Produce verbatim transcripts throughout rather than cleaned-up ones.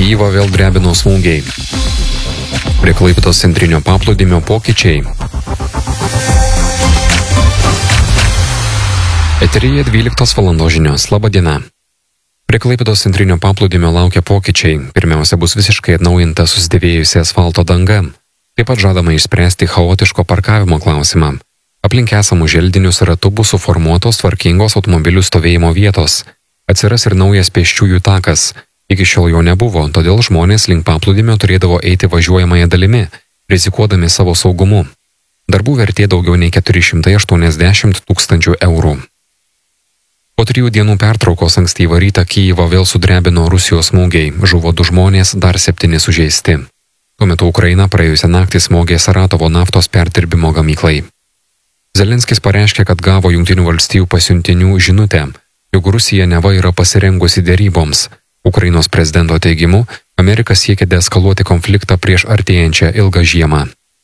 Kyjivą vėl drebino smūgiai. Prie Klaipėdos centrinio paplūdimio pokyčiai. Eteryje dvyliktos valandos žinios. Labą dieną. Prie Klaipėdos centrinio paplūdimio laukia pokyčiai. Pirmiausia, bus visiškai atnaujinta susidėvėjusi asfalto danga. Taip pat žadama išspręsti chaotiško parkavimo klausimą. Aplink esamų želdinius ratu bus suformuotos tvarkingos automobilių stovėjimo vietos. Atsiras ir naujas pėsčiųjų takas. Iki šiol jo nebuvo, todėl žmonės link paplūdimio turėdavo eiti važiuojamąją dalimi, rizikuodami savo saugumu. Darbų vertė daugiau nei keturi šimtai aštuoniasdešimt tūkstančių eurų. Po trijų dienų pertraukos ankstyvą rytą Kyjivą vėl sudrebino Rusijos smūgiai, žuvo du žmonės, dar septyni sužeisti. Tuo metu Ukraina praėjusią naktį smogė Saratovo naftos perdirbimo gamyklai. Zelenskis pareiškė, kad gavo Jungtinių valstijų pasiuntinių žinutę, jog Rusija neva yra pasirengusi deryboms. Ukrainos prezidento teigimu, Amerika siekia deeskaluoti konfliktą prieš artėjančią ilgą žiemą.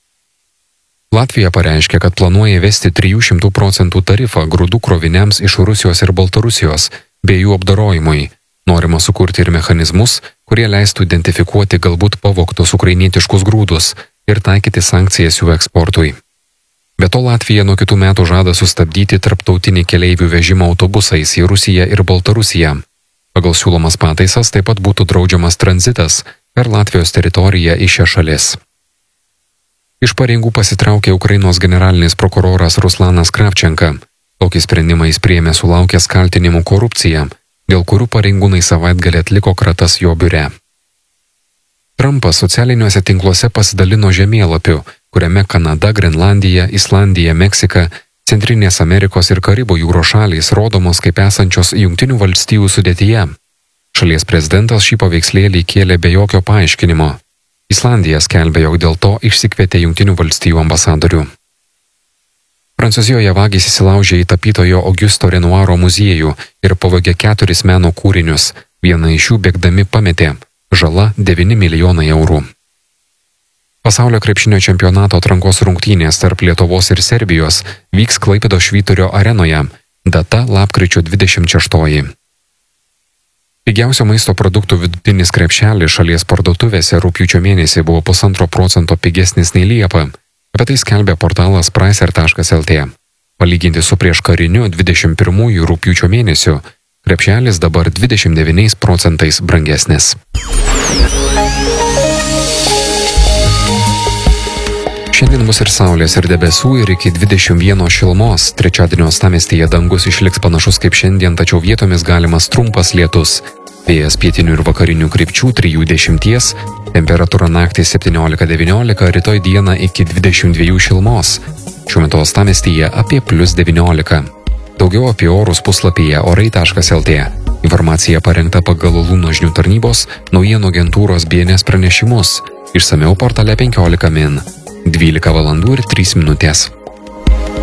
Latvija pareiškė, kad planuoja įvesti trijų šimtų procentų tarifą grūdų kroviniams iš Rusijos ir Baltarusijos bei jų apdorojimui. Norima sukurti ir mechanizmus, kurie leistų identifikuoti galbūt pavogtus ukrainietiškus grūdus ir taikyti sankcijas jų eksportui. Be to Latvija nuo kitų metų žada sustabdyti tarptautinį keleivių vežimą autobusais į Rusiją ir Baltarusiją. Pagal siūlomas pataisas taip pat būtų draudžiamas tranzitas per Latvijos teritoriją į šias šalis. Iš pareigų pasitraukė Ukrainos generalinis prokuroras Ruslanas Kravčenka. Tokį sprendimą jis priėmė sulaukęs kaltinimų korupcija, dėl kurių pareigūnai savaitgalį atliko kratas jo biure. Trumpas socialiniuose tinkluose pasidalino žemėlapiu, kuriame Kanada, Grenlandija, Islandija, Meksika, Centrinės Amerikos ir Karibų jūros šalys rodomos kaip esančios Jungtinių valstijų sudėtyje. Šalies prezidentas šį paveikslėlį kėlė be jokio paaiškinimo. Islandija skelbė, jog dėl to išsikvietė Jungtinių valstijų ambasadorių. Prancūzijoje vagys įsilaužė į tapytojo Augusto Renoiro muziejų ir pavogė keturis meno kūrinius, vieną iš jų bėgdami pametė. Žala devyni milijonai eurų. Pasaulio krepšinio čempionato atrankos rungtynės tarp Lietuvos ir Serbijos vyks Klaipėdos Švyturio arenoje, data lapkričio dvidešimt šeštoji. Pigiausio maisto produktų vidutinis krepšelis šalies parduotuvėse rugpjūčio mėnesį buvo pusantro procento pigesnis nei Liepą. Apie tai skelbia portalas pricer taškas lt. Palyginti su prieškariniu dvidešimt pirmųjų rugpjūčio mėnesiu, krepšelis dabar dvidešimt devyniais procentais brangesnis. Šiandien bus ir saulės, ir debesų, ir iki dvidešimt vieno šilumos. Trečiadienio uostamiestyje dangus išliks panašus kaip šiandien, tačiau vietomis galimas trumpas lietus. Vėjas pietinių ir vakarinių krypčių trijų dešimties, temperatūra naktį septyniolika devyniolika, rytoj dieną iki dvidešimt dviejų šilumos. Šiuo metu uostamiestyje apie plius devyniolika. Daugiau apie orus puslapyje orai taškas lt. Informacija parengta pagal Lūno žinių tarnybos naujienų agentūros B N S pranešimus. Išsamiau portale penkiolika min. dvylika valandų ir trys minutės.